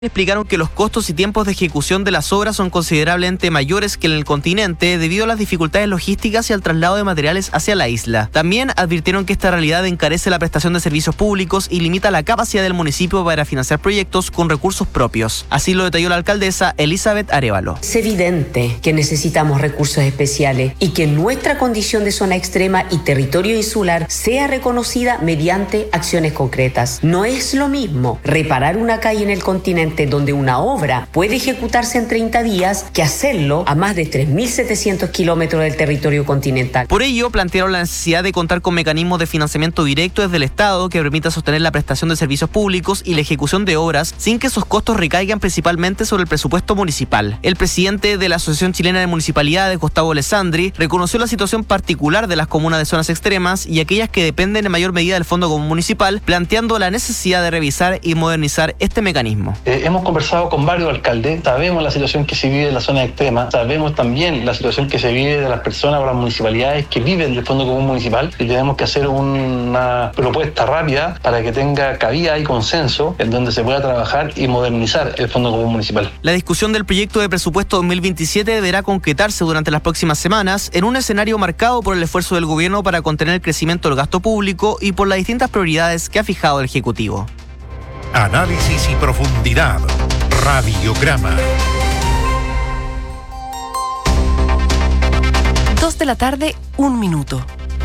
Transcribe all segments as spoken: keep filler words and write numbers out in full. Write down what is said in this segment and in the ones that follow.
Explicaron que los costos y tiempos de ejecución de las obras son considerablemente mayores que en el continente debido a las dificultades logísticas y al traslado de materiales hacia la isla. También advirtieron que esta realidad encarece la prestación de servicios públicos y limita la capacidad del municipio para financiar proyectos con recursos propios. Así lo detalló la alcaldesa Elizabeth Arévalo. Es evidente que necesitamos recursos especiales y que nuestra condición de zona extrema y territorio insular sea reconocida mediante acciones concretas. No es lo mismo reparar una calle en el continente donde una obra puede ejecutarse en treinta días que hacerlo a más de tres mil setecientos kilómetros del territorio continental. Por ello, plantearon la necesidad de contar con mecanismos de financiamiento directo desde el Estado que permita sostener la prestación de servicios públicos y la ejecución de obras sin que esos costos recaigan principalmente sobre el presupuesto municipal. El presidente de la Asociación Chilena de Municipalidades, Gustavo Alessandri, reconoció la situación particular de las comunas de zonas extremas y aquellas que dependen en mayor medida del Fondo Común Municipal, planteando la necesidad de revisar y modernizar este mecanismo. Eh, hemos conversado con varios alcaldes, sabemos la situación que se vive en la zona extrema, sabemos también la situación que se vive de las personas o las municipalidades que viven del Fondo Común Municipal y tenemos que hacer una propuesta rápida para que tenga cabida y consenso en donde se pueda trabajar y modernizar el Fondo Común Municipal. La discusión del proyecto de presupuesto dos mil veintisiete deberá concretarse durante las próximas semanas en un escenario marcado por el esfuerzo del gobierno para contener el crecimiento del gasto público y por las distintas prioridades que ha fijado el Ejecutivo. Análisis y profundidad. Radiograma. Dos de la tarde, un minuto.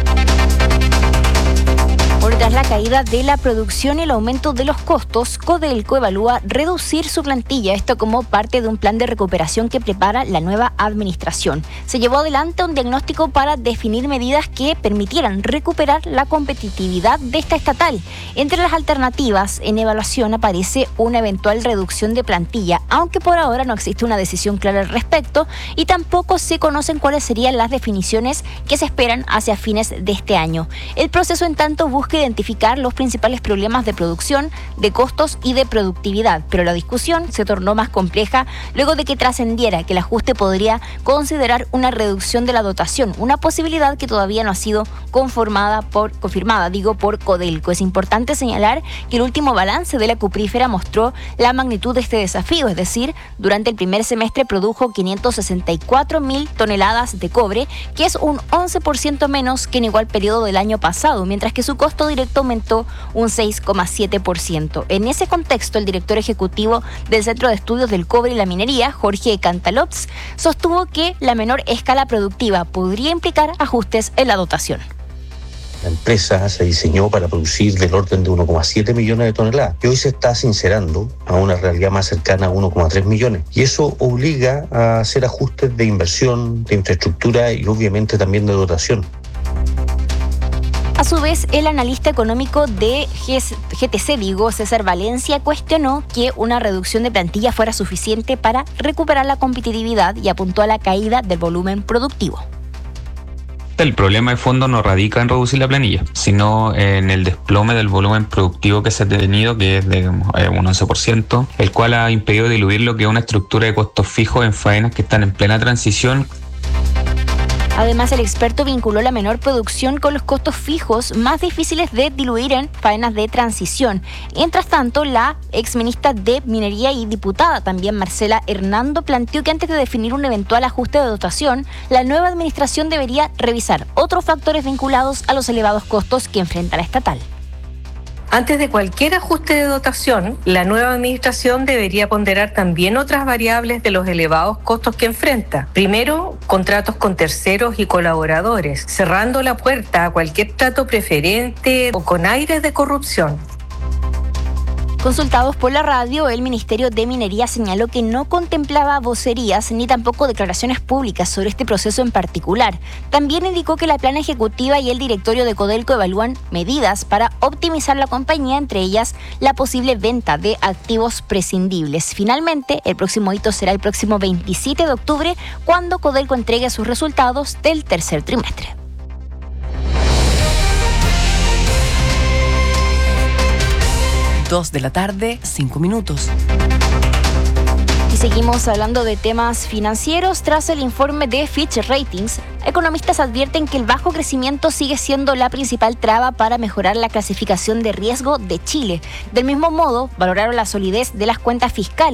Tras la caída de la producción y el aumento de los costos, Codelco evalúa reducir su plantilla, esto como parte de un plan de recuperación que prepara la nueva administración. Se llevó adelante un diagnóstico para definir medidas que permitieran recuperar la competitividad de esta estatal. Entre las alternativas en evaluación aparece una eventual reducción de plantilla, aunque por ahora no existe una decisión clara al respecto y tampoco se conocen cuáles serían las definiciones que se esperan hacia fines de este año. El proceso, en tanto, busca identificar los principales problemas de producción, de costos y de productividad, pero la discusión se tornó más compleja luego de que trascendiera que el ajuste podría considerar una reducción de la dotación, una posibilidad que todavía no ha sido conformada por, confirmada digo, por Codelco. Es importante señalar que el último balance de la cuprífera mostró la magnitud de este desafío, es decir, durante el primer semestre produjo quinientos sesenta y cuatro mil toneladas de cobre, que es un once por ciento menos que en igual periodo del año pasado, mientras que su costo directo aumentó un seis coma siete por ciento. En ese contexto, el director ejecutivo del Centro de Estudios del Cobre y la Minería, Jorge Cantalops, sostuvo que la menor escala productiva podría implicar ajustes en la dotación. La empresa se diseñó para producir del orden de uno coma siete millones de toneladas y hoy se está sincerando a una realidad más cercana a uno coma tres millones. Y eso obliga a hacer ajustes de inversión, de infraestructura y obviamente también de dotación. A su vez, el analista económico de G T C, digo, César Valencia, cuestionó que una reducción de plantilla fuera suficiente para recuperar la competitividad y apuntó a la caída del volumen productivo. El problema de fondo no radica en reducir la planilla, sino en el desplome del volumen productivo que se ha tenido, que es de un once por ciento, el cual ha impedido diluir lo que es una estructura de costos fijos en faenas que están en plena transición. Además, el experto vinculó la menor producción con los costos fijos más difíciles de diluir en faenas de transición. Mientras tanto, la exministra de Minería y diputada también, Marcela Hernando, planteó que antes de definir un eventual ajuste de dotación, la nueva administración debería revisar otros factores vinculados a los elevados costos que enfrenta la estatal. Antes de cualquier ajuste de dotación, la nueva administración debería ponderar también otras variables de los elevados costos que enfrenta. Primero, contratos con terceros y colaboradores, cerrando la puerta a cualquier trato preferente o con aires de corrupción. Consultados por la radio, el Ministerio de Minería señaló que no contemplaba vocerías ni tampoco declaraciones públicas sobre este proceso en particular. También indicó que la plana ejecutiva y el directorio de Codelco evalúan medidas para optimizar la compañía, entre ellas la posible venta de activos prescindibles. Finalmente, el próximo hito será el próximo veintisiete de octubre, cuando Codelco entregue sus resultados del tercer trimestre. Dos de la tarde, cinco minutos. Y seguimos hablando de temas financieros. Tras el informe de Fitch Ratings, Economistas advierten que el bajo crecimiento sigue siendo la principal traba para mejorar la clasificación de riesgo de Chile. Del mismo modo, valoraron la solidez de las cuentas fiscales